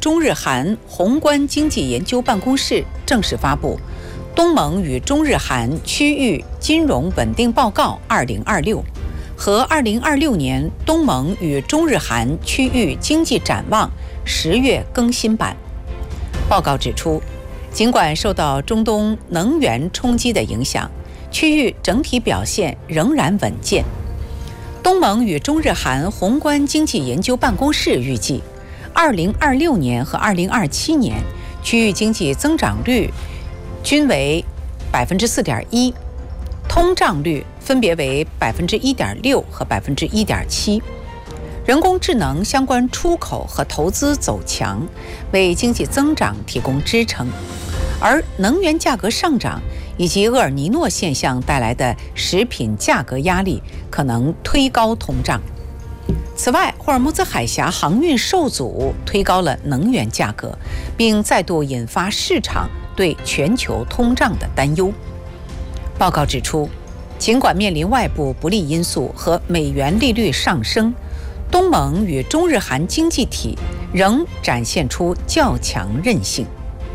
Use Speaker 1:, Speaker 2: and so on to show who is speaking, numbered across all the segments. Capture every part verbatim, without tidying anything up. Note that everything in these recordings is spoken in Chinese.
Speaker 1: 中日韩宏观经济研究办公室正式发布《东盟与中日韩区域金融稳定报告二零二六》和《二零二六年东盟与中日韩区域经济展望》十月更新版。报告指出，尽管受到中东能源冲击的影响，区域整体表现仍然稳健。东盟与中日韩宏观经济研究办公室预计，二零二六年和二零二七年区域经济增长率均为百分之四点一，通胀率分别为百分之一点六和百分之一点七。人工智能相关出口和投资走强，为经济增长提供支撑，而能源价格上涨以及厄尔尼诺现象带来的食品价格压力可能推高通胀。此外，霍尔木兹海峡航运受阻，推高了能源价格，并再度引发市场对全球通胀的担忧。报告指出，尽管面临外部不利因素和美元利率上升，东盟与中日韩经济体仍展现出较强韧性。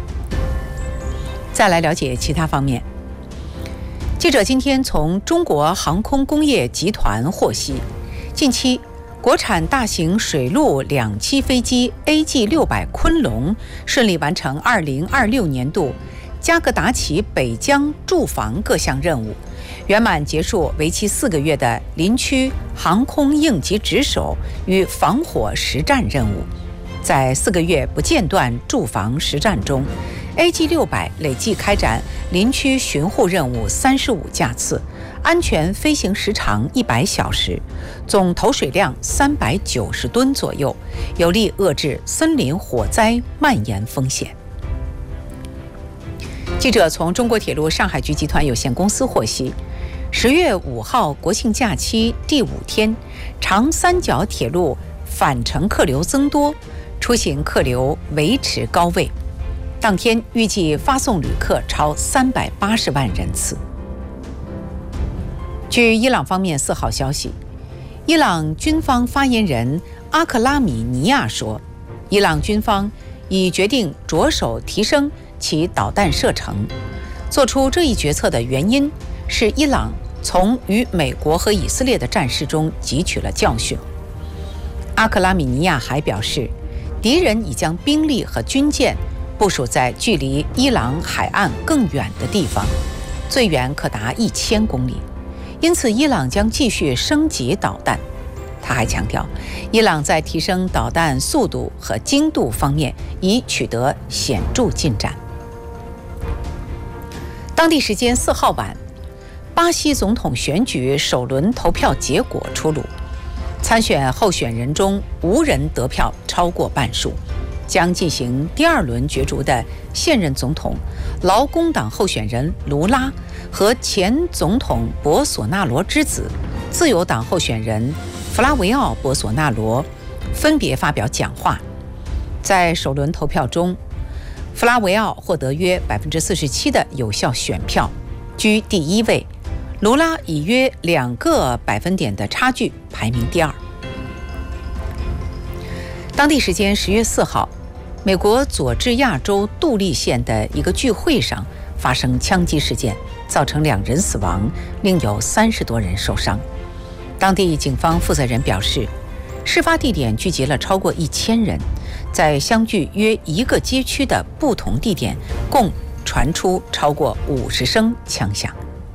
Speaker 1: 再来了解其他方面。记者今天从中国航空工业集团获悉，近期国产大型水陆两栖飞机 A G 六百昆龙顺利完成二零二六年度加格达奇北疆驻防各项任务，圆满结束为期四个月的林区航空应急值守与防火实战任务。在四个月不间断驻防实战中， A G 六百累计开展林区巡护任务三十五架次，安全飞行时长一百小时，总投水量三百九十吨左右，有力遏制森林火灾蔓延风险。记者从中国铁路上海局集团有限公司获悉，十月五号国庆假期第五天，长三角铁路返程客流增多，出行客流维持高位。当天预计发送旅客超三百八十万人次。据伊朗方面四号消息，伊朗军方发言人阿克拉米尼亚说，伊朗军方已决定着手提升其导弹射程。做出这一决策的原因是伊朗从与美国和以色列的战事中汲取了教训。阿克拉米尼亚还表示，敌人已将兵力和军舰部署在距离伊朗海岸更远的地方，最远可达一千公里，因此伊朗将继续升级导弹。他还强调，伊朗在提升导弹速度和精度方面已取得显著进展。当地时间四号晚，巴西总统选举首轮投票结果出炉，参选候选人中无人得票超过半数。将进行第二轮角逐的现任总统劳工党候选人卢拉和前总统博索纳罗之子自由党候选人弗拉维奥·博索纳罗分别发表讲话。在首轮投票中，弗拉维奥获得约百分之四十七的有效选票，居第一位；卢拉以约两个百分点的差距排名第二。当地时间十月四号，美国佐治亚州杜利县的一个聚会上发生枪击事件，造成两人死亡，另有三十多人受伤。当地警方负责人表示，事发地点聚集了超过一千人，在相距约一个街区的不同地点，共传出超过五十声枪响。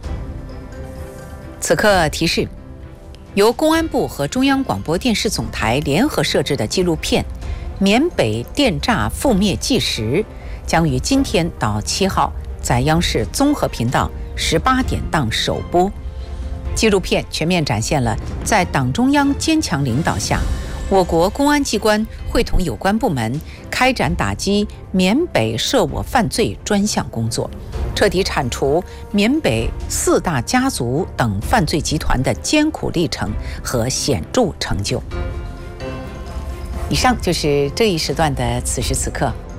Speaker 1: 此刻提示，由公安部和中央广播电视总台联合摄制的纪录片《缅北电诈覆灭纪实》将于今天到七号在央视综合频道十八点档首播。纪录片全面展现了在党中央坚强领导下，我国公安机关会同有关部门开展打击缅北涉我犯罪专项工作，彻底铲除缅北四大家族等犯罪集团的艰苦历程和显著成就。以上就是这一时段的此时此刻。